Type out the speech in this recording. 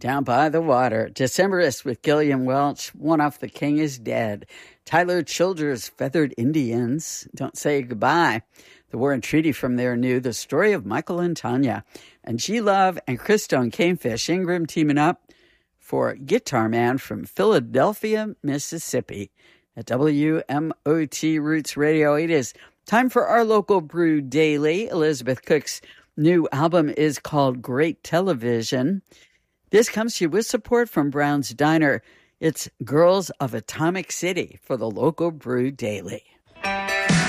Down by the Water. Decemberists with Gillian Welch, One Off the King is Dead. Tyler Childers, Feathered Indians, Don't Say Goodbye. The War and Treaty from their new The Story of Michael and Tanya. And G Love and Christone Canefish Ingram teaming up for Guitar Man from Philadelphia, Mississippi. At WMOT Roots Radio, it is time for our local brew daily. Elizabeth Cook's new album is called Great Television. This comes to you with support from Brown's Diner. It's Girls of Atomic City for the local brew daily.